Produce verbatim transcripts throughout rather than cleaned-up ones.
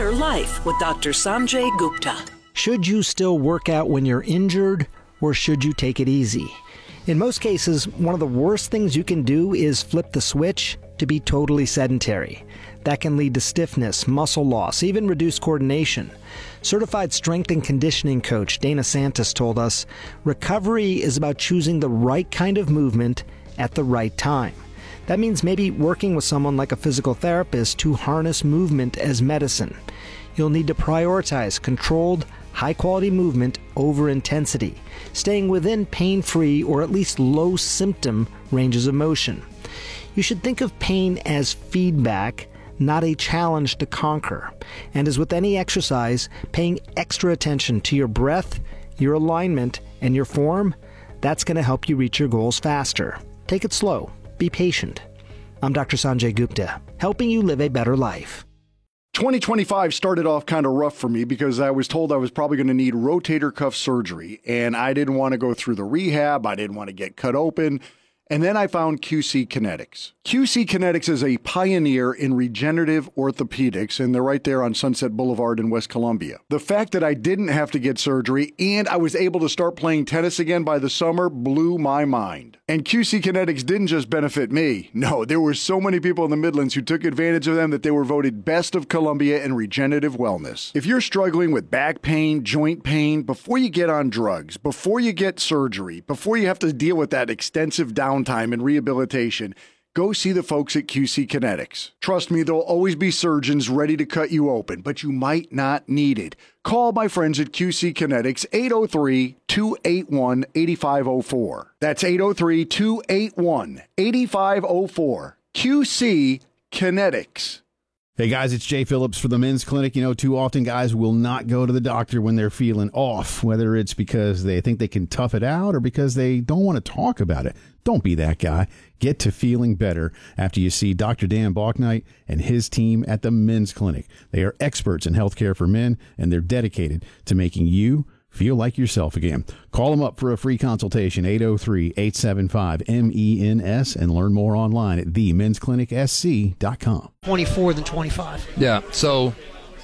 better life with Doctor Sanjay Gupta. Should you still work out when you're injured, or should you take it easy? In most cases, one of the worst things you can do is flip the switch to be totally sedentary. That can lead to stiffness, muscle loss, even reduced coordination. Certified strength and conditioning coach Dana Santos told us, recovery is about choosing the right kind of movement at the right time. That means maybe working with someone like a physical therapist to harness movement as medicine. You'll need to prioritize controlled, high-quality movement over intensity, staying within pain-free or at least low-symptom ranges of motion. You should think of pain as feedback, not a challenge to conquer. And as with any exercise, paying extra attention to your breath, your alignment, and your form, that's going to help you reach your goals faster. Take it slow. Be patient. I'm Doctor Sanjay Gupta, helping you live a better life. twenty twenty-five started off kind of rough for me because I was told I was probably going to need rotator cuff surgery, and I didn't want to go through the rehab. I didn't want to get cut open. And then I found Q C Kinetics. Q C Kinetics is a pioneer in regenerative orthopedics, and they're right there on Sunset Boulevard in West Columbia. The fact that I didn't have to get surgery and I was able to start playing tennis again by the summer blew my mind. And Q C Kinetics didn't just benefit me. No, there were so many people in the Midlands who took advantage of them that they were voted Best of Columbia in regenerative wellness. If you're struggling with back pain, joint pain, before you get on drugs, before you get surgery, before you have to deal with that extensive downtime and rehabilitation, go see the folks at Q C Kinetics. Trust me, there'll always be surgeons ready to cut you open, but you might not need it. Call my friends at Q C Kinetics, eight oh three, two eight one, eight five oh four. That's eight oh three, two eight one, eight five oh four. Q C Kinetics. Hey guys, it's Jay Phillips for the Men's Clinic. You know, too often guys will not go to the doctor when they're feeling off, whether it's because they think they can tough it out or because they don't want to talk about it. Don't be that guy. Get to feeling better after you see Doctor Dan Balknight and his team at the Men's Clinic. They are experts in healthcare for men, and they're dedicated to making you feel like yourself again. Call them up for a free consultation, eight oh three, eight seven five, M E N S, and learn more online at the men's clinic s c dot com. twenty-four than twenty-five. Yeah, so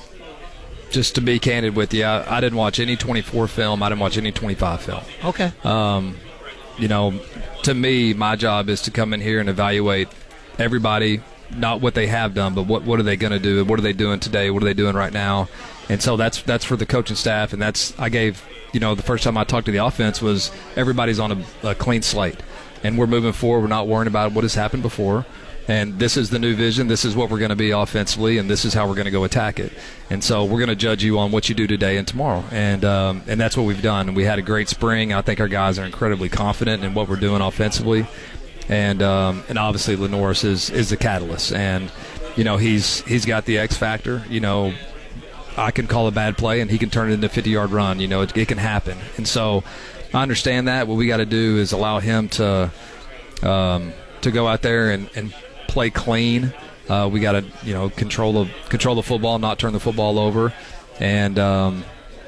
just to be candid with you, I, I didn't watch any twenty-four film. I didn't watch any twenty-five film. Okay. Um, you know, to me, my job is to come in here and evaluate everybody, not what they have done, but what, what are they going to do? What are they doing today? What are they doing right now? And so that's that's for the coaching staff, and that's I gave, you know, the first time I talked to the offense was everybody's on a, a clean slate, and we're moving forward. We're not worrying about what has happened before, and this is the new vision. This is what we're going to be offensively, and this is how we're going to go attack it. And so we're going to judge you on what you do today and tomorrow, and um, and that's what we've done. And we had a great spring. I think our guys are incredibly confident in what we're doing offensively, and um, and obviously Lenoris is is the catalyst, and you know he's he's got the X factor, you know. I can call a bad play, and he can turn it into a fifty-yard run. You know, it, it can happen. And so I understand that. What we got to do is allow him to um, to go out there and, and play clean. Uh, we got to, you know, control the control the football, not turn the football over, and um,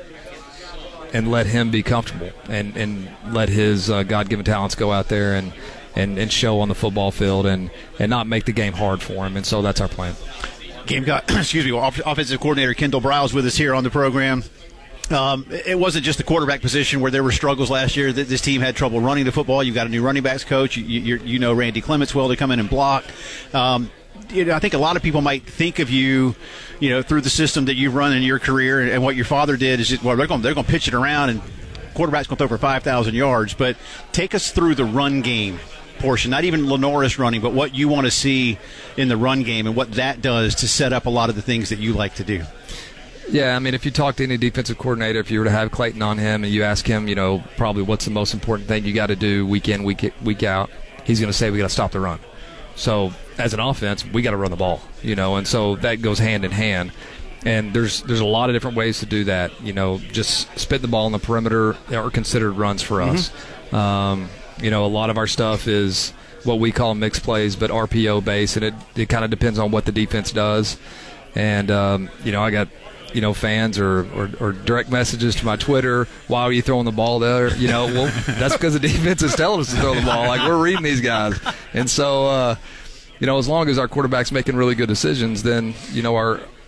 and let him be comfortable, and, and let his uh, God-given talents go out there and, and, and show on the football field, and, and not make the game hard for him. And so that's our plan. Gamecock, excuse me, offensive coordinator Kendall Briles with us here on the program. Um, it wasn't just the quarterback position where there were struggles last year. This team had trouble running the football. You've got a new running backs coach. You, you, you know Randy Clements well to come in and block. Um, you know, I think a lot of people might think of you, you know, through the system that you've run in your career, and what your father did is just, well, they're going they're going to pitch it around, and quarterback's going to throw for five thousand yards. But take us through the run game portion, not even Lenoris running, but what you want to see in the run game and what that does to set up a lot of the things that you like to do. Yeah, I mean, if you talk to any defensive coordinator, if you were to have Clayton on him and you ask him, you know, probably what's the most important thing you got to do week in, week week out, he's going to say we got to stop the run. So as an offense, we got to run the ball, you know, and so that goes hand in hand. And there's there's a lot of different ways to do that. You know, just spit the ball on the perimeter are considered runs for us. Mm-hmm. Um, you know, a lot of our stuff is what we call mixed plays, but R P O based, and it, it kind of depends on what the defense does. And, um, you know, I got, you know, fans or, or, or direct messages to my Twitter, why are you throwing the ball there? You know, well, that's because the defense is telling us to throw the ball. Like, we're reading these guys. And so, uh, you know, as long as our quarterback's making really good decisions, then, you know, our –